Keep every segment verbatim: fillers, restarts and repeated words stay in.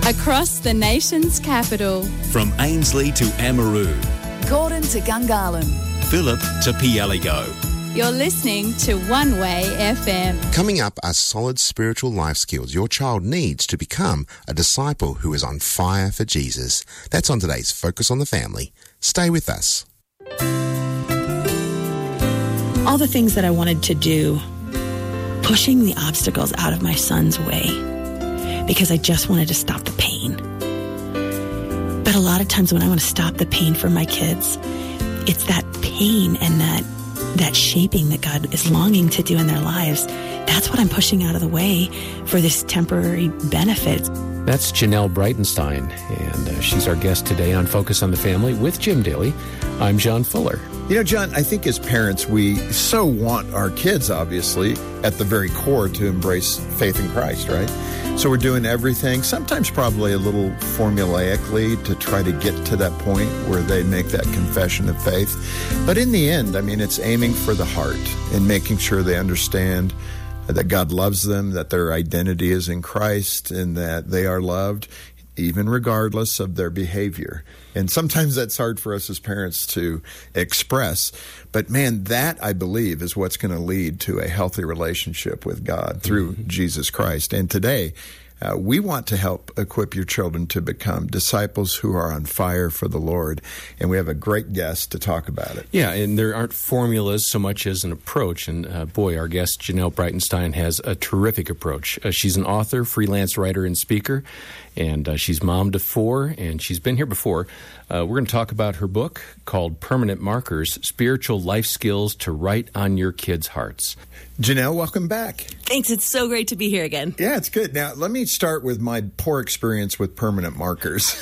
Across the nation's capital. From Ainslie to Amaroo. Gordon to Gungahlin. Phillip to Pieligo. You're listening to One Way F M. Coming up are solid spiritual life skills your child needs to become a disciple who is on fire for Jesus. That's on today's Focus on the Family. Stay with us. All the things that I wanted to do, pushing the obstacles out of my son's way because I just wanted to stop the pain. But a lot of times when I want to stop the pain for my kids, it's that pain and that that shaping that God is longing to do in their lives. That's what I'm pushing out of the way for this temporary benefit. That's Janelle Breitenstein, and uh, she's our guest today on Focus on the Family with Jim Daly. I'm John Fuller. You know, John, I think as parents, we so want our kids, obviously, at the very core to embrace faith in Christ, right? So we're doing everything, sometimes probably a little formulaically to try to get to that point where they make that confession of faith. But in the end, I mean, it's aiming for the heart and making sure they understand that God loves them, that their identity is in Christ, and that they are loved, even regardless of their behavior. And sometimes that's hard for us as parents to express. But man, that, I believe, is what's going to lead to a healthy relationship with God through mm-hmm. Jesus Christ. And today, Uh, we want to help equip your children to become disciples who are on fire for the Lord. And we have a great guest to talk about it. Yeah, and there aren't formulas so much as an approach. And uh, boy, our guest, Janelle Breitenstein, has a terrific approach. Uh, she's an author, freelance writer, and speaker. And uh, she's mom to four, and she's been here before. Uh, we're going to talk about her book called Permanent Markers, Spiritual Life Skills to Write on Your Kids' Hearts. Janelle, welcome back. Thanks. It's so great to be here again. Yeah, it's good. Now, let me start with my poor experience with permanent markers.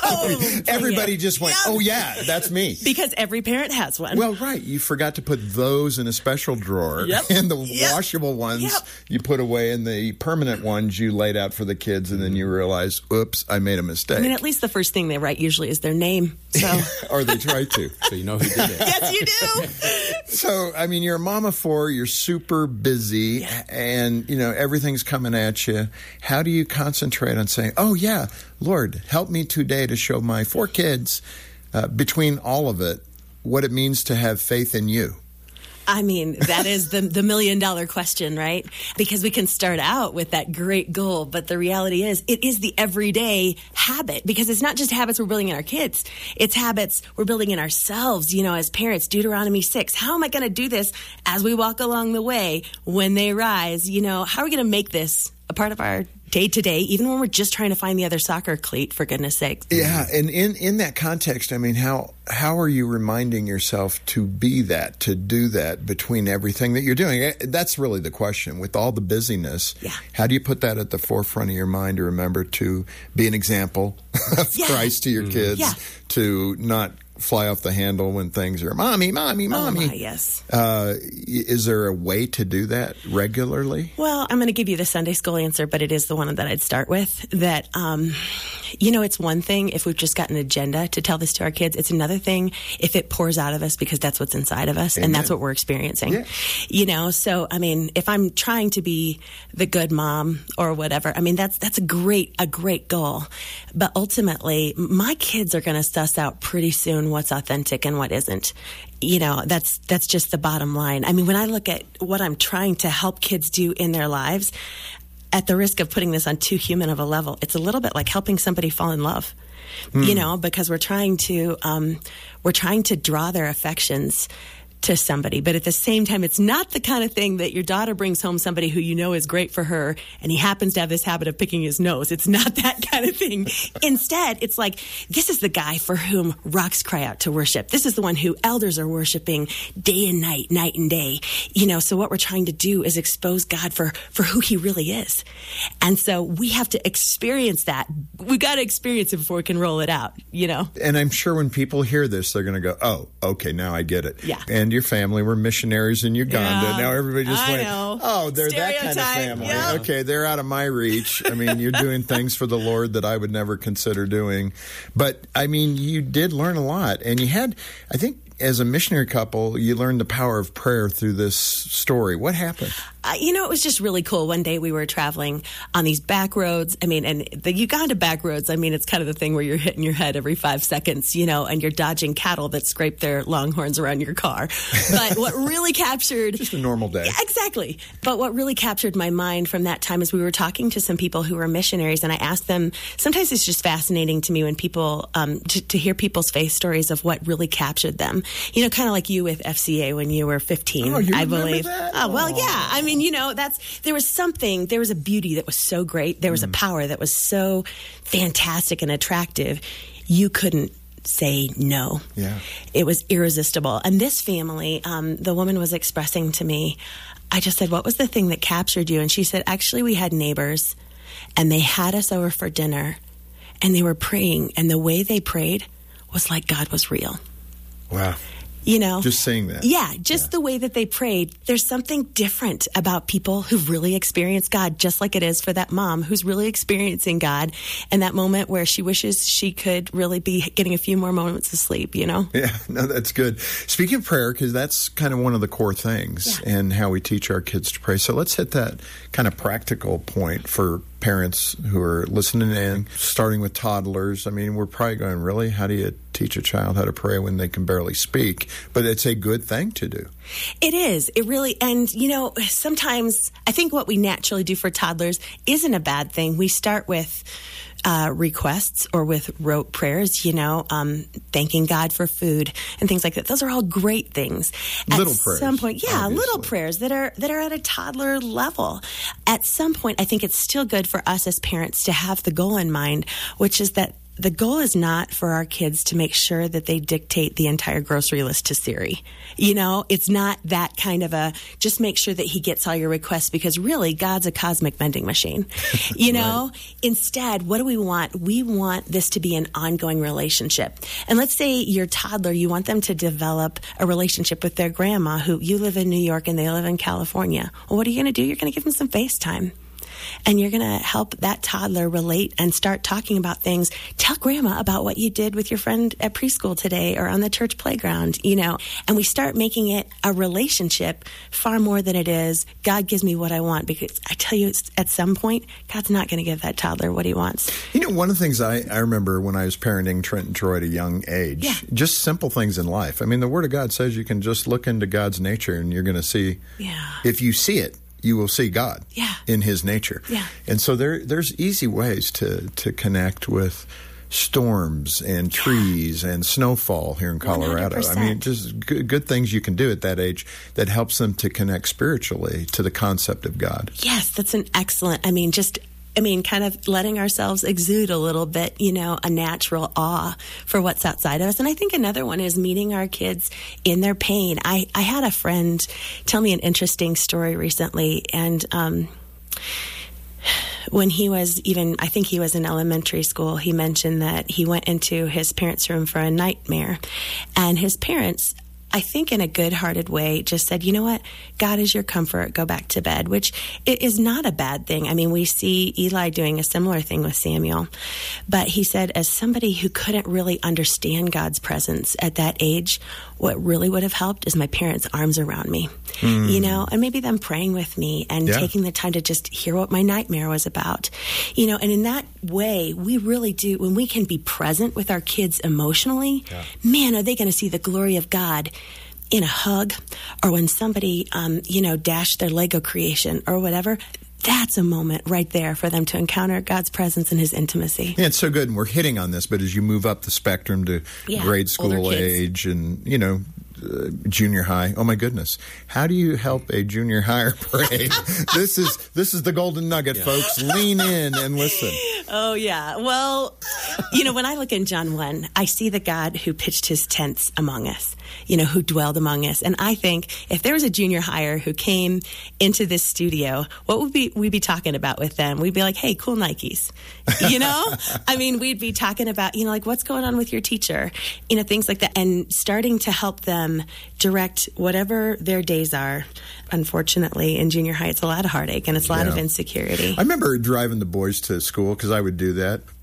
Oh, Everybody just went, yeah. oh, yeah, that's me. Because every parent has one. Well, right. You forgot to put those in a special drawer. Yep. And the yep. washable ones yep. you put away, and the permanent ones you laid out for the kids, and then you realize, oops, I made a mistake. I mean, at least the first thing they write usually is their name. So. Or they try to. So you know who did it. Yes, you do. So, I mean, you're a mom of four, you're super busy, yeah. and, you know, everything's coming at you. How do you concentrate on saying, oh, yeah, Lord, help me today to show my four kids, uh, between all of it, what it means to have faith in you? I mean, that is the the million dollar question, right? Because we can start out with that great goal, but the reality is it is the everyday habit, because it's not just habits we're building in our kids. It's habits we're building in ourselves, you know, as parents. Deuteronomy six, how am I going to do this as we walk along the way when they rise? You know, how are we going to make this a part of our day to day, even when we're just trying to find the other soccer cleat, for goodness sake? Yeah, and in, in that context, I mean, how how are you reminding yourself to be that, to do that between everything that you're doing? That's really the question. With all the busyness, yeah. how do you put that at the forefront of your mind to remember to be an example of yeah. Christ to your mm-hmm. kids, yeah. to not fly off the handle when things are, mommy, mommy, mommy. Oh, my, yes. Uh, is there a way to do that regularly? Well, I'm going to give you the Sunday school answer, but it is the one that I'd start with. That, um, you know, it's one thing if we've just got an agenda to tell this to our kids. It's another thing if it pours out of us because that's what's inside of us. Amen. And that's what we're experiencing. Yeah. You know, so, I mean, if I'm trying to be the good mom or whatever, I mean, that's that's a great, a great goal. But ultimately, my kids are going to suss out pretty soon what's authentic and what isn't. You know, that's that's just the bottom line. I mean, when I look at what I'm trying to help kids do in their lives, at the risk of putting this on too human of a level, it's a little bit like helping somebody fall in love. Mm. You know, because we're trying to um, we're trying to draw their affections to somebody. But at the same time, it's not the kind of thing that your daughter brings home somebody who you know is great for her, and he happens to have this habit of picking his nose. It's not that kind of thing. Instead, it's like, this is the guy for whom rocks cry out to worship. This is the one who elders are worshiping day and night, night and day. You know, so what we're trying to do is expose God for, for who he really is. And so we have to experience that. We got to experience it before we can roll it out, you know? And I'm sure when people hear this, they're going to go, oh, okay, now I get it. Yeah. And your family were missionaries in Uganda. Yeah, now everybody just I went, know. oh, they're Stereotype, that kind of family. yeah. Okay, they're out of my reach. I mean, you're doing things for the Lord that I would never consider doing. But, I mean, you did learn a lot. And you had, I think, as a missionary couple, you learned the power of prayer through this story. What happened? Uh, you know, it was just really cool. One day we were traveling on these back roads. I mean, and the Uganda back roads, I mean, it's kind of the thing where you're hitting your head every five seconds, you know, and you're dodging cattle that scrape their long horns around your car. But what really captured... Just a normal day. Yeah, exactly. But what really captured my mind from that time is we were talking to some people who were missionaries, and I asked them, sometimes it's just fascinating to me when people, um, to, to hear people's faith stories of what really captured them. You know, kind of like you with F C A when you were fifteen, oh, you I remember believe. That? Oh, well, Aww. yeah. I mean, you know, that's there was something, there was a beauty that was so great. There was mm. a power that was so fantastic and attractive. You couldn't say no. Yeah. It was irresistible. And this family, um, the woman was expressing to me, I just said, what was the thing that captured you? And she said, actually, we had neighbors and they had us over for dinner and they were praying. And the way they prayed was like God was real. Wow. You know, just saying that. Yeah, just yeah. the way that they prayed. There's something different about people who've really experienced God, just like it is for that mom who's really experiencing God and that moment where she wishes she could really be getting a few more moments of sleep, you know? Yeah, no, that's good. Speaking of prayer, because that's kind of one of the core things yeah. and how we teach our kids to pray. So let's hit that kind of practical point for parents who are listening in, starting with toddlers. I mean, we're probably going, really? How do you teach a child how to pray when they can barely speak? But it's a good thing to do. It is. It really, and you know, sometimes I think what we naturally do for toddlers isn't a bad thing. We start with uh, requests or with rote prayers, you know, um, thanking God for food and things like that. Those are all great things. Little at prayers. Some point, yeah, obviously. little prayers that are that are at a toddler level. At some point, I think it's still good for us as parents to have the goal in mind, which is that the goal is not for our kids to make sure that they dictate the entire grocery list to Siri. You know, it's not that kind of a, just make sure that he gets all your requests because really God's a cosmic vending machine. You know, right. Instead, what do we want? We want this to be an ongoing relationship. And let's say your toddler, you want them to develop a relationship with their grandma who you live in New York and they live in California. Well, what are you going to do? You're going to give them some FaceTime. And you're going to help that toddler relate and start talking about things. Tell grandma about what you did with your friend at preschool today or on the church playground, you know. And we start making it a relationship far more than it is, God gives me what I want. Because I tell you, at some point, God's not going to give that toddler what he wants. You know, one of the things I, I remember when I was parenting Trent and Troy at a young age, yeah. just simple things in life. I mean, the Word of God says you can just look into God's nature and you're going to see, yeah. if you see it, you will see God yeah. in his nature. Yeah. And so there, there's easy ways to, to connect with storms and trees and snowfall here in Colorado. one hundred percent. I mean, just good, good things you can do at that age that helps them to connect spiritually to the concept of God. Yes, that's an excellent, I mean, just... I mean, kind of letting ourselves exude a little bit, you know, a natural awe for what's outside of us. And I think another one is meeting our kids in their pain. I, I had a friend tell me an interesting story recently, and um, when he was even, I think he was in elementary school, he mentioned that he went into his parents' room for a nightmare, and his parents, I think in a good-hearted way, just said, you know what, God is your comfort, go back to bed, which is not a bad thing. I mean, we see Eli doing a similar thing with Samuel. But he said, as somebody who couldn't really understand God's presence at that age, what really would have helped is my parents' arms around me, mm. you know, and maybe them praying with me and yeah. taking the time to just hear what my nightmare was about, you know, and in that way, we really do, when we can be present with our kids emotionally, yeah. man, are they going to see the glory of God in a hug, or when somebody, um, you know, dashed their Lego creation or whatever. That's a moment right there for them to encounter God's presence and his intimacy. Yeah, it's so good. And we're hitting on this, but as you move up the spectrum to yeah, grade school age and, you know, uh, junior high, oh my goodness, how do you help a junior higher pray? this is this is the golden nugget, yeah. folks. Lean in and listen. Oh, yeah. Well, you know, when I look in John one, I see the God who pitched his tents among us, you know, who dwelled among us. And I think if there was a junior hire who came into this studio, what would we, we be talking about with them? We'd be like, hey, cool Nikes, you know? I mean, we'd be talking about, you know, like what's going on with your teacher, you know, things like that, and starting to help them direct whatever their days are. Unfortunately, in junior high, it's a lot of heartache and it's a lot yeah. of insecurity. I remember driving the boys to school because I would do that.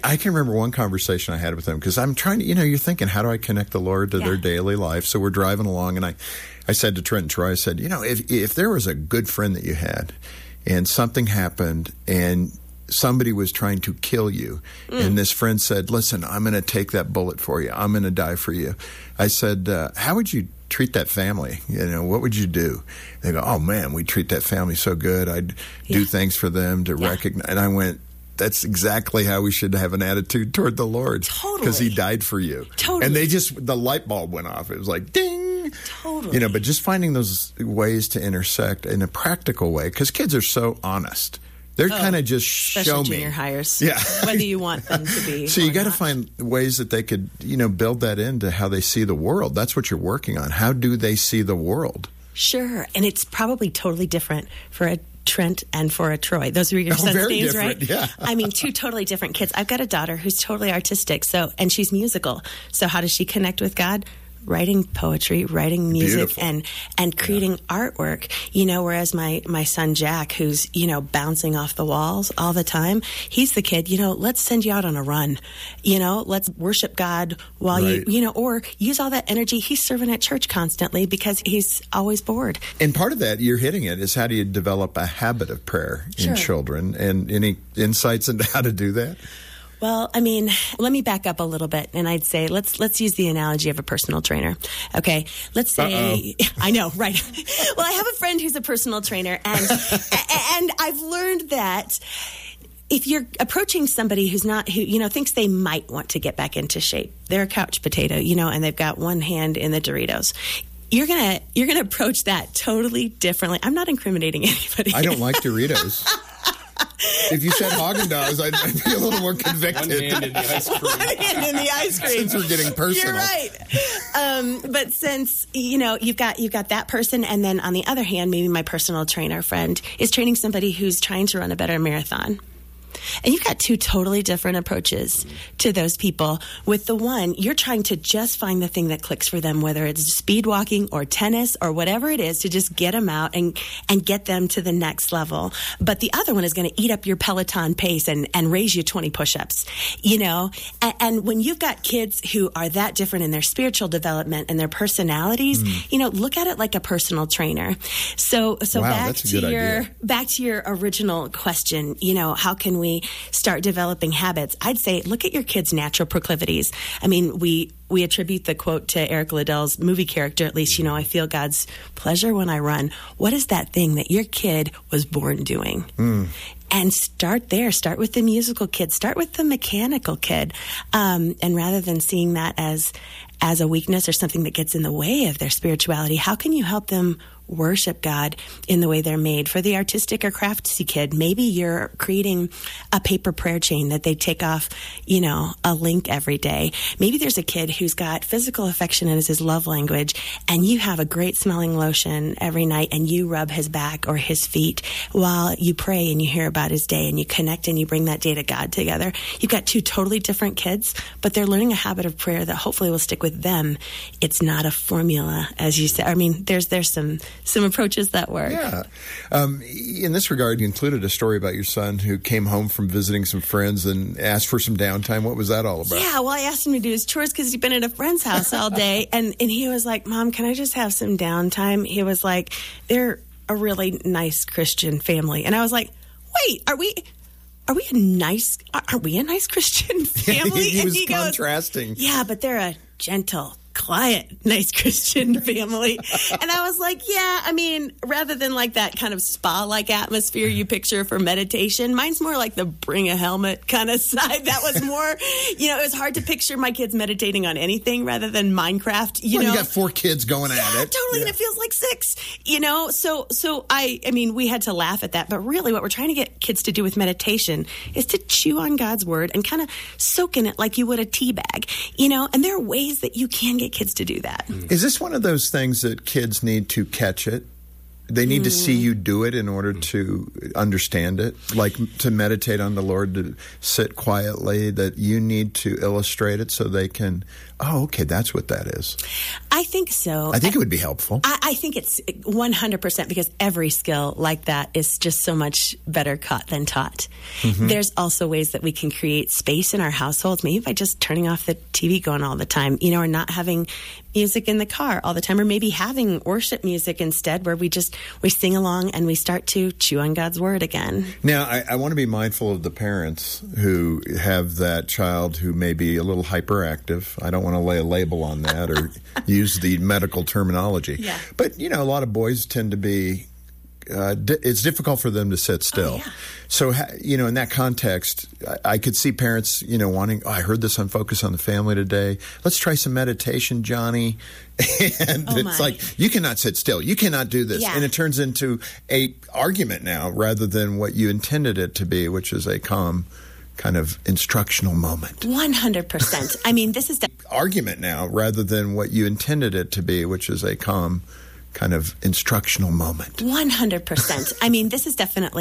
I can remember one conversation I had with them because I'm trying to, you know, you're thinking, how do I connect the Lord to Yeah. their daily life? So we're driving along, and I, I said to Trent and Troy, I said, you know, if if there was a good friend that you had and something happened and somebody was trying to kill you, mm. and this friend said, listen, I'm going to take that bullet for you. I'm going to die for you. I said, uh, how would you treat that family? You know, what would you do? They go, oh, man, we treat that family so good. I'd yeah. do things for them to yeah. recognize. And I went, that's exactly how we should have an attitude toward the Lord. Totally. Because he died for you. Totally. And they just, the light bulb went off. It was like, ding. Totally. You know, but just finding those ways to intersect in a practical way, because kids are so honest. They're oh, kind of just show me. Junior hires. Yeah. Whether you want them to be. So you got to not. find ways that they could, you know, build that into how they see the world. That's what you're working on. How do they see the world? Sure. And it's probably totally different for a Trent and for a Troy. Those are your oh, son's very names, different, right? Yeah. I mean, two totally different kids. I've got a daughter who's totally artistic, so and she's musical. So how does she connect with God? Writing poetry, writing music, Beautiful. and and creating yeah. artwork. You know, whereas my my son Jack, who's you know bouncing off the walls all the time, he's the kid. You know, let's send you out on a run. You know, let's worship God while right. you you know, or use all that energy. He's serving at church constantly because he's always bored. And part of that, you're hitting it, is how do you develop a habit of prayer in Sure. children? And any insights into how to do that? Well, I mean, let me back up a little bit, and I'd say let's let's use the analogy of a personal trainer. Okay, let's say Uh-oh. I know, right? Well, I have a friend who's a personal trainer, and and I've learned that if you're approaching somebody who's not, who you know thinks they might want to get back into shape, they're a couch potato, you know, and they've got one hand in the Doritos. You're gonna you're gonna approach that totally differently. I'm not incriminating anybody. I don't like Doritos. If you said Haagen-Dazs, I'd, I'd be a little more convicted. One hand in the ice cream. One hand in the ice cream. Since we're getting personal. You're right. Um, but since, you know, you've got you've got that person, and then on the other hand, maybe my personal trainer friend is training somebody who's trying to run a better marathon. And you've got two totally different approaches to those people. With the one, you're trying to just find the thing that clicks for them, whether it's speed walking or tennis or whatever it is, to just get them out and, and get them to the next level. But the other one is going to eat up your Peloton pace and, and raise you twenty push-ups, you know? And, and when you've got kids who are that different in their spiritual development and their personalities, mm. you know, look at it like a personal trainer. So, so wow, back that's a to good your, idea. back to your original question, you know, how can we start developing habits? I'd say look at your kids' natural proclivities. I mean, we we attribute the quote to Eric Liddell's movie character, at least, you know, I feel God's pleasure when I run. What is that thing that your kid was born doing? Mm. And start there. Start with the musical kid. Start with the mechanical kid. Um, and rather than seeing that as as a weakness or something that gets in the way of their spirituality, how can you help them worship God in the way they're made? For the artistic or craftsy kid, maybe you're creating a paper prayer chain that they take off, you know, a link every day. Maybe there's a kid who's got physical affection as his love language, and you have a great smelling lotion every night and you rub his back or his feet while you pray and you hear about his day and you connect and you bring that day to God together. You've got two totally different kids, but they're learning a habit of prayer that hopefully will stick with them. It's not a formula, as you said. I mean, there's there's some some approaches that work. Yeah. Um, in this regard, you included a story about your son who came home from visiting some friends and asked for some downtime. What was that all about? Yeah, well, I asked him to do his chores because he'd been at a friend's house all day. and, and he was like, Mom, can I just have some downtime? He was like, they're a really nice Christian family. And I was like, wait, are we... Are we a nice, are we a nice Christian family? he and was he goes, contrasting. Yeah, but they're a gentle, quiet, nice Christian family. And I was like, yeah, I mean, rather than like that kind of spa-like atmosphere you picture for meditation, mine's more like the bring a helmet kind of side. That was more, you know, it was hard to picture my kids meditating on anything rather than Minecraft, you well, know. you got four kids going yeah, at it. Totally, Yeah. and it feels like six, you know. So, so I, I mean, we had to laugh at that, but really what we're trying to get kids to do with meditation is to chew on God's word and kind of soak in it like you would a tea bag, you know, and there are ways that you can get kids to do that. Is this one of those things that kids need to catch it? They need mm. to see you do it in order to understand it, like to meditate on the Lord, to sit quietly, that you need to illustrate it so they can, oh, okay, that's what that is. I think so. I think I, it would be helpful. I, I think it's one hundred percent because every skill like that is just so much better caught than taught. Mm-hmm. There's also ways that we can create space in our households, maybe by just turning off the T V going all the time, you know, or not having music in the car all the time, or maybe having worship music instead, where we just we sing along and we start to chew on God's word again. Now, I, I want to be mindful of the parents who have that child who may be a little hyperactive. I don't want to lay a label on that or use the medical terminology. Yeah. But, you know, a lot of boys tend to be Uh, di- it's difficult for them to sit still. Oh, yeah. So, ha- you know, in that context, I-, I could see parents, you know, wanting, oh, I heard this on Focus on the Family today. Let's try some meditation, Johnny. And oh, it's my. like, you cannot sit still. You cannot do this. Yeah. And it turns into a argument now rather than what you intended it to be, which is a calm kind of instructional moment. one hundred percent. I mean, this is... De- argument now rather than what you intended it to be, which is a calm kind of instructional moment. one hundred percent. I mean, this is definitely